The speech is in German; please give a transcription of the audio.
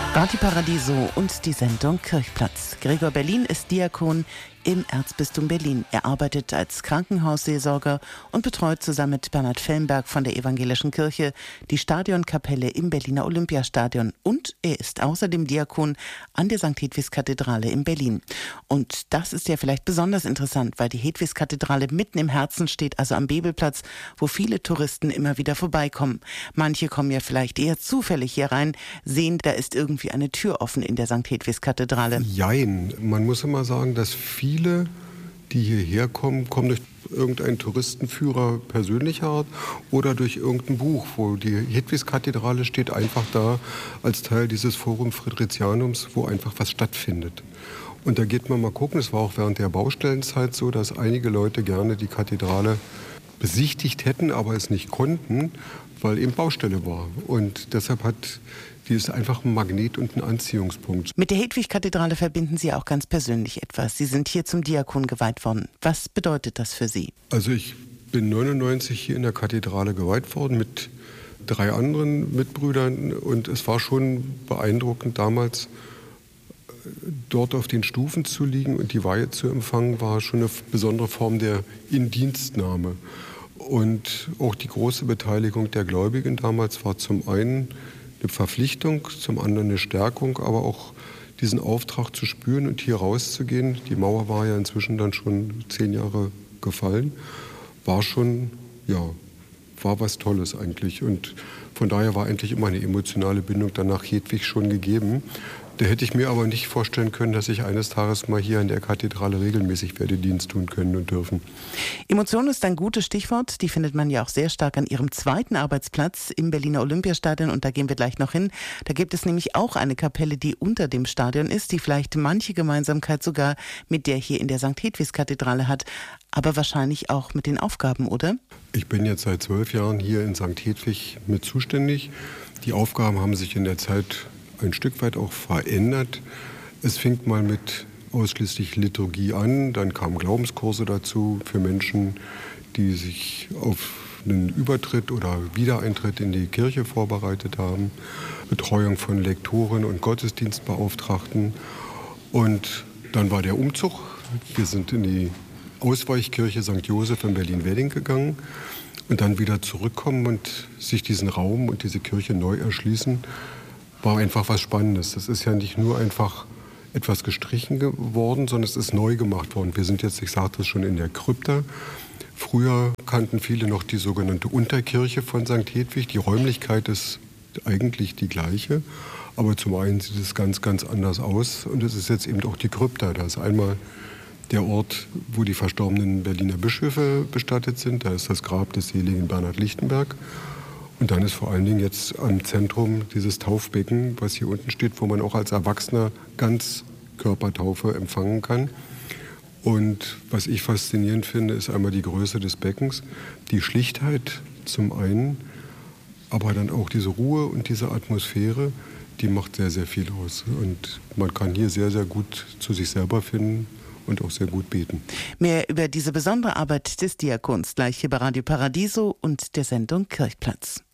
Radio Paradiso und die Sendung Kirchplatz. Gregor Berlin ist Diakon im Erzbistum Berlin. Er arbeitet als Krankenhausseelsorger und betreut zusammen mit Bernhard Fellenberg von der Evangelischen Kirche die Stadionkapelle im Berliner Olympiastadion. Und er ist außerdem Diakon an der St. Hedwigs-Kathedrale in Berlin. Und das ist ja vielleicht besonders interessant, weil die Hedwigs-Kathedrale mitten im Herzen steht, also am Bebelplatz, wo viele Touristen immer wieder vorbeikommen. Manche kommen ja vielleicht eher zufällig hier rein, sehen, da ist irgendwie eine Tür offen in der St. Hedwigs-Kathedrale. Jein. Man muss immer sagen, dass viele, die hierher kommen, kommen durch irgendeinen Touristenführer persönlicher Art oder durch irgendein Buch, wo die Hedwigs-Kathedrale steht einfach da als Teil dieses Forum Fridericianums, wo einfach was stattfindet. Und da geht man mal gucken, es war auch während der Baustellenzeit so, dass einige Leute gerne die Kathedrale besichtigt hätten, aber es nicht konnten, weil eben Baustelle war. Und deshalb die ist einfach ein Magnet und ein Anziehungspunkt. Mit der Hedwig-Kathedrale verbinden Sie auch ganz persönlich etwas. Sie sind hier zum Diakon geweiht worden. Was bedeutet das für Sie? Also ich bin 1999 hier in der Kathedrale geweiht worden mit 3 anderen Mitbrüdern. Und es war schon beeindruckend damals, dort auf den Stufen zu liegen und die Weihe zu empfangen, war schon eine besondere Form der Indienstnahme. Und auch die große Beteiligung der Gläubigen damals war zum einen eine Verpflichtung, zum anderen eine Stärkung, aber auch diesen Auftrag zu spüren und hier rauszugehen. Die Mauer war ja inzwischen dann schon 10 Jahre gefallen, war was Tolles eigentlich. Und von daher war eigentlich immer eine emotionale Bindung dann nach Hedwig schon gegeben. Da hätte ich mir aber nicht vorstellen können, dass ich eines Tages mal hier in der Kathedrale regelmäßig werde Dienst tun können und dürfen. Emotion ist ein gutes Stichwort. Die findet man ja auch sehr stark an Ihrem zweiten Arbeitsplatz im Berliner Olympiastadion. Und da gehen wir gleich noch hin. Da gibt es nämlich auch eine Kapelle, die unter dem Stadion ist, die vielleicht manche Gemeinsamkeit sogar mit der hier in der St. Hedwigs-Kathedrale hat. Aber wahrscheinlich auch mit den Aufgaben, oder? Ich bin jetzt seit 12 Jahren hier in St. Hedwig mit zuständig. Die Aufgaben haben sich in der Zeit ein Stück weit auch verändert. Es fing mal mit ausschließlich Liturgie an, dann kamen Glaubenskurse dazu für Menschen, die sich auf einen Übertritt oder Wiedereintritt in die Kirche vorbereitet haben, Betreuung von Lektoren und Gottesdienstbeauftragten. Und dann war der Umzug. Wir sind in die Ausweichkirche St. Joseph in Berlin-Wedding gegangen und dann wieder zurückkommen und sich diesen Raum und diese Kirche neu erschließen, war einfach was Spannendes. Das ist ja nicht nur einfach etwas gestrichen geworden, sondern es ist neu gemacht worden. Wir sind jetzt, ich sagte es schon, in der Krypta. Früher kannten viele noch die sogenannte Unterkirche von St. Hedwig. Die Räumlichkeit ist eigentlich die gleiche, aber zum einen sieht es ganz, ganz anders aus. Und es ist jetzt eben auch die Krypta. Da ist einmal der Ort, wo die verstorbenen Berliner Bischöfe bestattet sind. Da ist das Grab des seligen Bernhard Lichtenberg. Und dann ist vor allen Dingen jetzt am Zentrum dieses Taufbecken, was hier unten steht, wo man auch als Erwachsener Ganzkörpertaufe empfangen kann. Und was ich faszinierend finde, ist einmal die Größe des Beckens, die Schlichtheit zum einen, aber dann auch diese Ruhe und diese Atmosphäre, die macht sehr, sehr viel aus. Und man kann hier sehr, sehr gut zu sich selber finden und auch sehr gut beten. Mehr über diese besondere Arbeit des Diakons gleich hier bei Radio Paradiso und der Sendung Kirchplatz.